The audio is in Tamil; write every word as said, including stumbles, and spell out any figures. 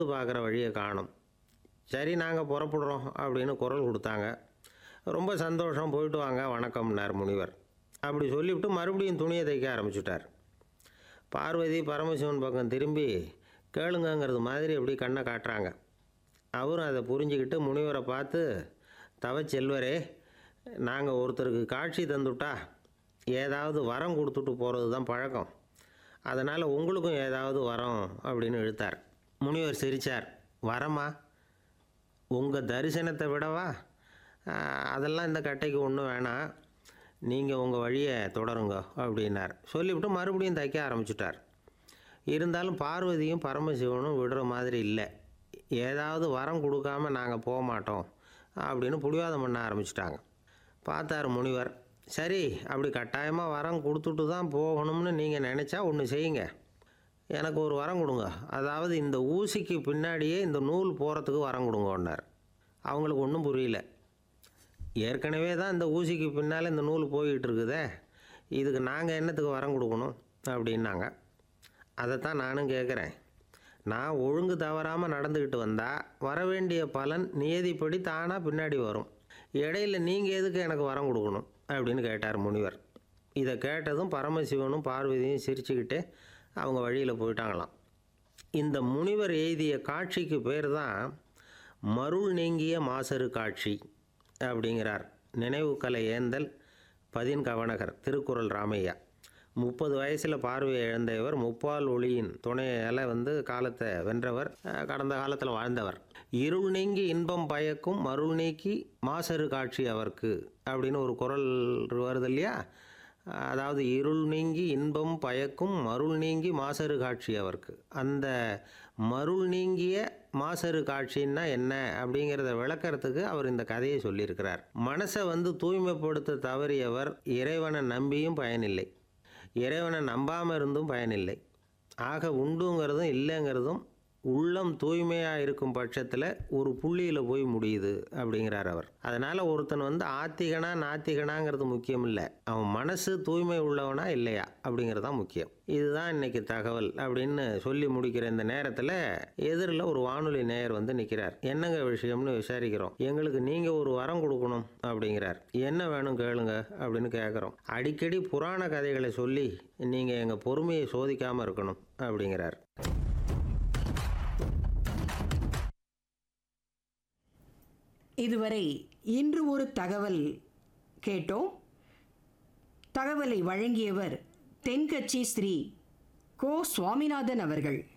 பார்க்குற வழியை காணும். சரி நாங்கள் புறப்படுறோம் அப்படின்னு குரல் கொடுத்தாங்க. ரொம்ப சந்தோஷம், போயிட்டு வாங்க, வணக்கம்னார் முனிவர். அப்படி சொல்லிவிட்டு மறுபடியும் துணியை தைக்க ஆரம்பிச்சுட்டார். பார்வதி பரமசிவன் பக்கம் திரும்பி கேளுங்கங்கிறது மாதிரி அப்படி கண்ணை காட்டுறாங்க. அவரும் அதை புரிஞ்சுக்கிட்டு முனிவரை பார்த்து, தவச்செல்வரே, நாங்கள் ஒருத்தருக்கு காட்சி தந்துட்டா ஏதாவது வரம் கொடுத்துட்டு போகிறது தான் பழக்கம். அதனால் உங்களுக்கும் ஏதாவது வரம் அப்படின்னு இழுத்தார். முனிவர் சிரித்தார். வரமா? உங்கள் தரிசனத்தை விடவா? அதெல்லாம் இந்த கட்டைக்கு ஒன்றும் வேணாம், நீங்கள் உங்கள் வழியை தொடருங்க அப்படின்னார். சொல்லிவிட்டு மறுபடியும் தைக்க ஆரம்பிச்சுட்டார். இருந்தாலும் பார்வதியும் பரமசிவனும் விடுற மாதிரி இல்லை. ஏதாவது வரம் கொடுக்காம நாங்கள் போக மாட்டோம் அப்படின்னு பிடிவாதம் பண்ண ஆரம்பிச்சிட்டாங்க. பார்த்தார் முனிவர். சரி, அப்படி கட்டாயமாக வரம் கொடுத்துட்டு தான் போகணும்னு நீங்கள் நினச்சா ஒன்று செய்யுங்க. எனக்கு ஒரு வரம் கொடுங்க. அதாவது இந்த ஊசிக்கு பின்னாடியே இந்த நூல் போகிறதுக்கு வரம் கொடுங்கன்னார். அவங்களுக்கு ஒன்றும் புரியல. ஏற்கனவே தான் இந்த ஊசிக்கு பின்னால் இந்த நூல் போய்கிட்டு இருக்குதே, இதுக்கு நாங்கள் என்னத்துக்கு வரம் கொடுக்கணும் அப்படின்னாங்க. அதைத்தான் நானும் கேட்குறேன். நான் ஒழுங்கு தவறாமல் நடந்துக்கிட்டு வந்தால் வர வேண்டிய பலன் நியதிப்படி தானாக பின்னாடி வரும். இடையில நீங்கள் எதுக்கு எனக்கு வரம் கொடுக்கணும் அப்படின்னு கேட்டார் முனிவர். இதை கேட்டதும் பரமசிவனும் பார்வதியும் சிரிச்சுக்கிட்டே அவங்க வழியில் போயிட்டாங்களாம். இந்த முனிவர் எய்திய காட்சிக்கு பேர் தான் மருள் நீங்கிய மாசறு காட்சி அப்படிங்கிறார் நினைவு கலை ஏந்தல் பதின் கவனகர் திருக்குறள் ராமையா. முப்பது வயசில் பார்வையை இழந்த இவர் முப்பால் ஒளியின் துணையால் வந்து காலத்தை வென்றவர், கடந்த காலத்தில் வாழ்ந்தவர். இருள் நீங்கி இன்பம் பயக்கும் மருள் நீக்கி மாசறு காட்சி அவர்க்கு அப்படின்னு ஒரு குறள் வருது இல்லையா? அதாவது இருள் நீங்கி இன்பம் பயக்கும் மருள் நீங்கி மாசறு காட்சி அவர்க்கு. அந்த மருள் நீங்கிய மாசறு காட்சின்னா என்ன அப்படிங்கிறத விளக்கறதுக்கு அவர் இந்த கதையை சொல்லியிருக்கிறார். மனசை வந்து தூய்மைப்படுத்த தவறியவர் இறைவனை நம்பியும் பயனில்லை, இறைவனை நம்பாமல் இருந்தும் பயனில்லை. ஆக உண்டுங்கிறதும் இல்லைங்கிறதும் உள்ளம் தூய்மையாக இருக்கும் பட்சத்தில் ஒரு புள்ளியில் போய் முடியுது அப்படிங்கிறார் அவர். அதனால் ஒருத்தன் வந்து ஆத்திகனா நாத்திகனாங்கிறது முக்கியம் இல்லை, அவன் மனசு தூய்மை உள்ளவனா இல்லையா அப்படிங்கிறது தான் முக்கியம். இதுதான் இன்னைக்கு தகவல் அப்படின்னு சொல்லி முடிக்கிற இந்த நேரத்தில் எதிரில் ஒரு வானொலி நேயர் வந்து நிற்கிறார். என்னங்க விஷயம்னு விசாரிக்கிறோம். எங்களுக்கு நீங்கள் ஒரு வரம் கொடுக்கணும் அப்படிங்கிறார். என்ன வேணும் கேளுங்க அப்படின்னு கேட்குறோம். அடிக்கடி புராண கதைகளை சொல்லி நீங்கள் எங்கள் பொறுமையை சோதிக்காமல் இருக்கணும் அப்படிங்கிறார். இதுவரை இன்று ஒரு தகவல் கேட்டோம். தகவலை வழங்கியவர் தென்கட்சி ஸ்ரீ கோ சுவாமிநாதன் அவர்கள்.